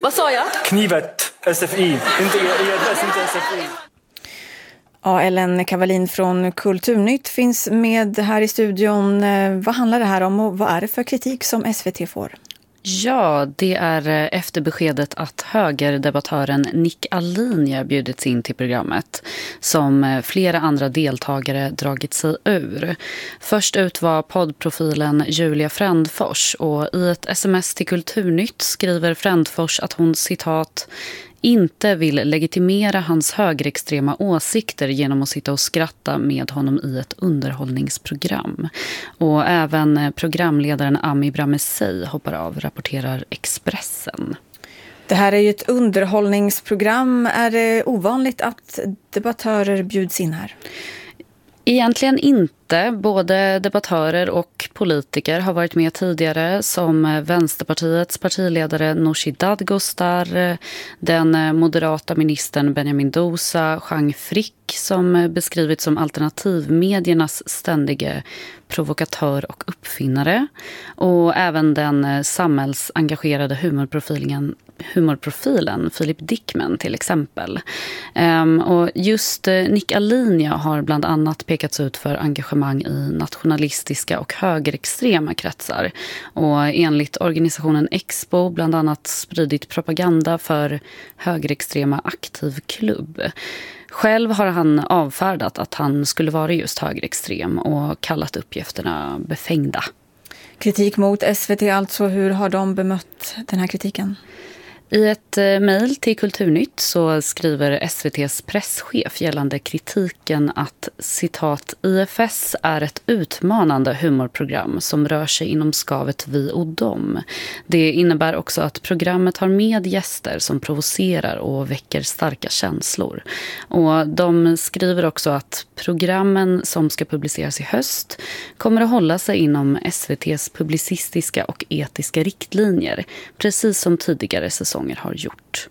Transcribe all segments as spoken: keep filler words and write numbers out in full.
Vad sa jag? Knivet, S F I. Inte E-adress, inte S F I. Ja, Ellen Kavalin från Kulturnytt finns med här i studion. Vad handlar det här om och vad är det för kritik som S V T får? Ja, det är efter beskedet att högerdebattören Nick Alinja bjudits in till programmet som flera andra deltagare dragit sig ur. Först ut var poddprofilen Julia Frändfors och i ett sms till Kulturnytt skriver Frändfors att hon, citat, inte vill legitimera hans högerextrema åsikter genom att sitta och skratta med honom i ett underhållningsprogram. Och även programledaren Ami Bramesei hoppar av, rapporterar Expressen. Det här är ju ett underhållningsprogram. Är det ovanligt att debattörer bjuds in här? Egentligen inte. Både debattörer och politiker har varit med tidigare, som Vänsterpartiets partiledare Nooshi Dadgostar, den moderata ministern Benjamin Dousa, Jean Frick som beskrivits som alternativmediernas ständige provokatör och uppfinnare, och även den samhällsengagerade humorprofilen humorprofilen Philip Dickman till exempel. Um, och just uh, Nick Alinja har bland annat pekats ut för engagemang i nationalistiska och högerextrema kretsar. Och enligt organisationen Expo bland annat spridit propaganda för högerextrema aktivklubb. Själv har han avfärdat att han skulle vara just högerextrem och kallat uppgifterna befängda. Kritik mot S V T alltså. Hur har de bemött den här kritiken? I ett mejl till Kulturnytt så skriver S V T:s presschef gällande kritiken att, citat, I F S är ett utmanande humorprogram som rör sig inom skavet vi och dom. Det innebär också att programmet har med gäster som provocerar och väcker starka känslor. Och de skriver också att programmen som ska publiceras i höst kommer att hålla sig inom S V T:s publicistiska och etiska riktlinjer, precis som tidigare säsonger har gjort.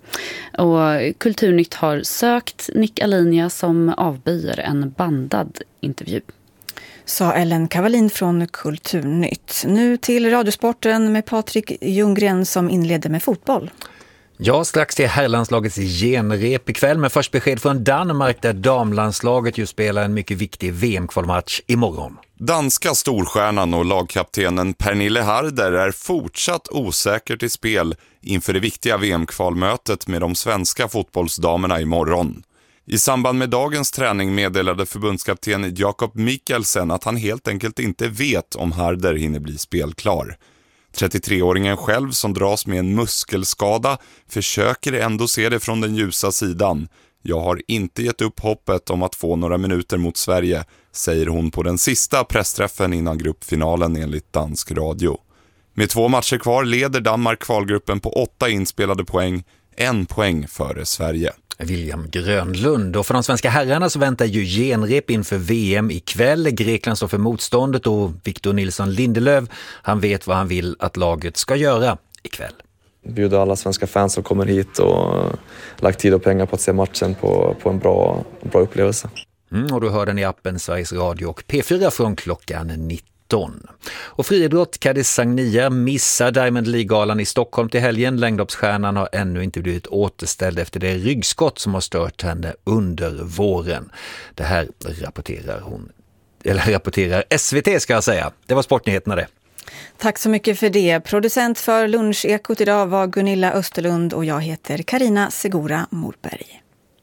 Och Kulturnytt har sökt Nick Alinja som avböjer en bandad intervju. Sa Ellen Kavalin från Kulturnytt. Nu till Radiosporten med Patrik Ljunggren som inleder med fotboll. Ja, strax till herrlandslagets genrep ikväll, men först besked från Danmark där damlandslaget ju spelar en mycket viktig V M-kvalmatch imorgon. Danska storstjärnan och lagkaptenen Pernille Harder är fortsatt osäkert i spel inför det viktiga V M-kvalmötet med de svenska fotbollsdamerna imorgon. I samband med dagens träning meddelade förbundskapten Jakob Mikkelsen att han helt enkelt inte vet om Harder hinner bli spelklar. trettiotre-åringen själv, som dras med en muskelskada, försöker ändå se det från den ljusa sidan. Jag har inte gett upp hoppet om att få några minuter mot Sverige, säger hon på den sista pressträffen innan gruppfinalen enligt dansk radio. Med två matcher kvar leder Danmark kvalgruppen på åtta inspelade poäng, en poäng före Sverige. William Grönlund. Och för de svenska herrarna så väntar ju genrep inför V M ikväll. Grekland står för motståndet och Victor Nilsson Lindelöf, han vet vad han vill att laget ska göra ikväll. Bjuda alla svenska fans som kommer hit och lagt tid och pengar på att se matchen på, på en bra, bra upplevelse. Mm, och du hör den i appen Sveriges Radio och P fyra från klockan nitton. Och friidrott, Cadiz Sagnia missar Diamond League-galan i Stockholm till helgen. Längdhoppsstjärnan har ännu inte blivit återställd efter det ryggskott som har stört henne under våren. Det här rapporterar hon, eller rapporterar S V T ska jag säga. Det var sportnyheterna det. Tack så mycket för det. Producent för Lunchekot idag var Gunilla Österlund och jag heter Karina Segura Morberg.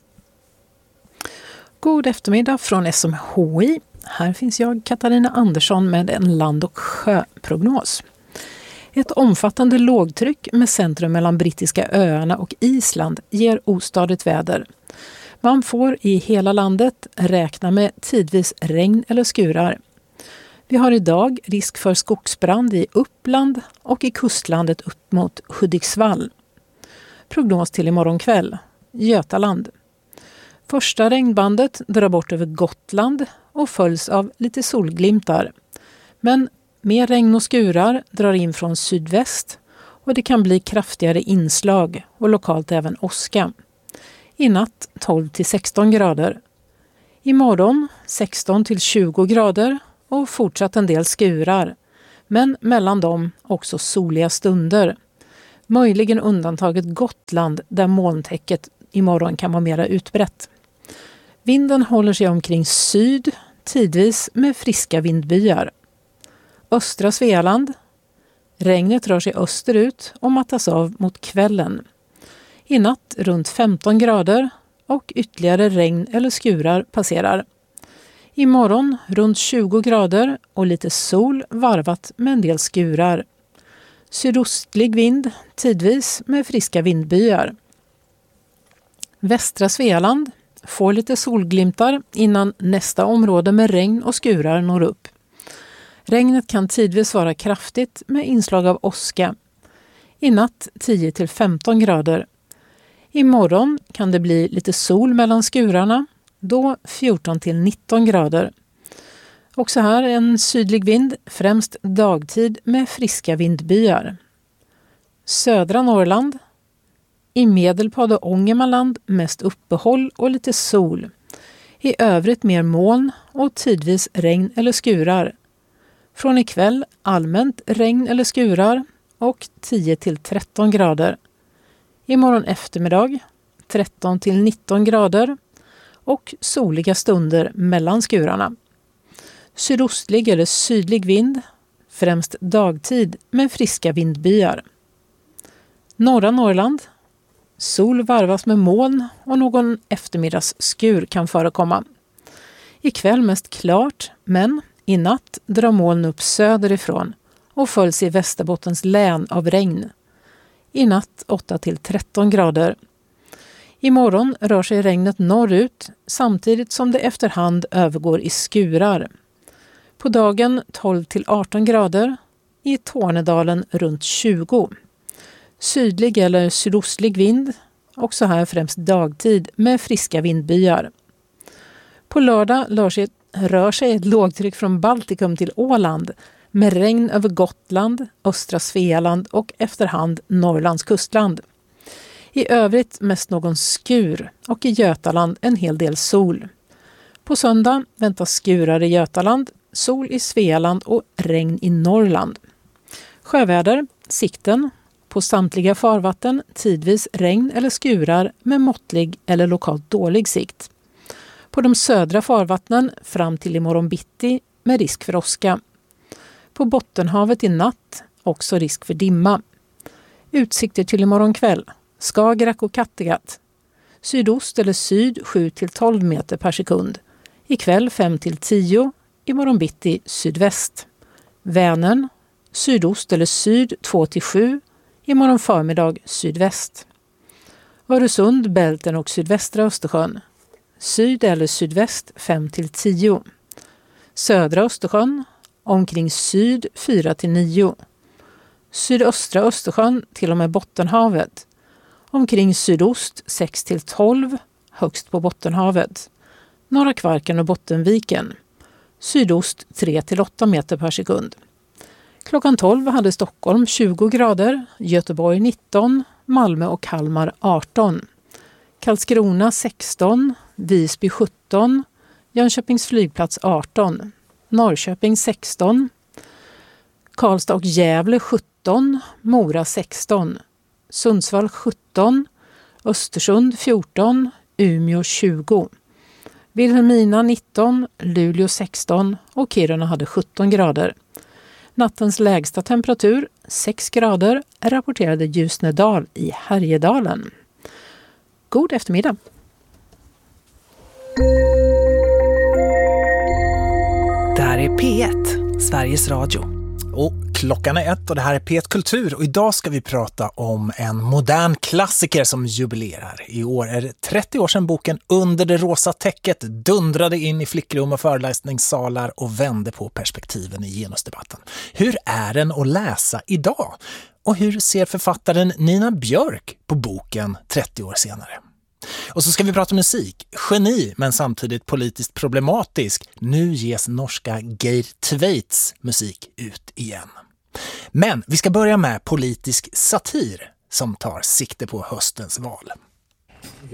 God eftermiddag från S M H I. Här finns jag, Katarina Andersson, med en land- och sjöprognos. Ett omfattande lågtryck med centrum mellan brittiska öarna och Island ger ostadigt väder. Man får i hela landet räkna med tidvis regn eller skurar. Vi har idag risk för skogsbrand i Uppland och i kustlandet upp mot Hudiksvall. Prognos till imorgon kväll. Götaland. Första regnbandet drar bort över Gotland och följs av lite solglimtar. Men mer regn och skurar drar in från sydväst och det kan bli kraftigare inslag och lokalt även åska. I natt tolv till sexton grader. Imorgon sexton till tjugo grader och fortsatt en del skurar. Men mellan dem också soliga stunder. Möjligen undantaget Gotland där molntäcket imorgon kan vara mera utbrett. Vinden håller sig omkring syd, tidvis med friska vindbyar. Östra Svealand. Regnet rör sig österut och mattas av mot kvällen. I natt runt femton grader och ytterligare regn eller skurar passerar. Imorgon runt tjugo grader och lite sol varvat med en del skurar. Sydostlig vind, tidvis med friska vindbyar. Västra Svealand får lite solglimtar innan nästa område med regn och skurar når upp. Regnet kan tidvis vara kraftigt med inslag av åska. I natt tio till femton grader. Imorgon kan det bli lite sol mellan skurarna, då fjorton till nitton grader. Också här en sydlig vind, främst dagtid med friska vindbyar. Södra Norrland. I Medelpad och Ångermanland mest uppehåll och lite sol. I övrigt mer moln och tidvis regn eller skurar. Från ikväll allmänt regn eller skurar och tio till tretton grader. Imorgon eftermiddag tretton till nitton grader och soliga stunder mellan skurarna. Sydostlig eller sydlig vind, främst dagtid med friska vindbyar. Norra Norrland. Sol varvas med moln och någon eftermiddagsskur kan förekomma. Ikväll mest klart, men i natt drar moln upp söderifrån och följs i Västerbottens län av regn. I natt åtta till tretton grader. Imorgon rör sig regnet norrut samtidigt som det efterhand övergår i skurar. På dagen tolv till arton grader, i Tornedalen runt tjugo. Sydlig eller sydostlig vind, också här främst dagtid med friska vindbyar. På lördag rör sig, rör sig ett lågtryck från Baltikum till Åland med regn över Gotland, östra Svealand och efterhand Norrlands kustland. I övrigt mest någon skur och i Götaland en hel del sol. På söndag väntas skurar i Götaland, sol i Svealand och regn i Norrland. Sjöväder, sikten. På samtliga farvatten tidvis regn eller skurar med måttlig eller lokalt dålig sikt. På de södra farvattnen fram till imorgon bitti med risk för åska. På Bottenhavet i natt också risk för dimma. Utsikter till imorgon kväll. Skagerrak och Kattegatt. Sydost eller syd sju till tolv meter per sekund. Ikväll fem till tio. Imorgon bitti sydväst. Vänern. Sydost eller syd två till sju. Imorgon förmiddag sydväst. Öresund, Bälten och sydvästra Östersjön. Syd eller sydväst fem till tio. Södra Östersjön. Omkring syd fyra till nio. Sydöstra Östersjön till och med Bottenhavet. Omkring sydost sex till tolv, högst på Bottenhavet. Norra Kvarken och Bottenviken. Sydost tre till åtta meter per sekund. Klockan tolv hade Stockholm tjugo grader, Göteborg nitton, Malmö och Kalmar arton. Karlskrona sexton, Visby sjutton, Jönköpings flygplats arton. Norrköping sexton, Karlstad och Gävle sjutton, Mora sexton, Sundsvall sjutton, Östersund fjorton, Umeå tjugo, Vilhelmina nitton, Luleå sexton och Kiruna hade sjutton grader. Nattens lägsta temperatur sex grader rapporterade Ljusnedal i Härjedalen. God eftermiddag! Det här är P ett, Sveriges Radio. Och klockan är ett och det här är P ett Kultur. Och idag ska vi prata om en modern klassiker som jubilerar. I år är det trettio år sedan boken Under det rosa täcket dundrade in i flickrum och föreläsningssalar och vände på perspektiven i genusdebatten. Hur är den att läsa idag? Och hur ser författaren Nina Björk på boken trettio år senare? Och så ska vi prata musik. Geni, men samtidigt politiskt problematisk. Nu ges norska Geir Tveits musik ut igen. Men vi ska börja med politisk satir som tar sikte på höstens val.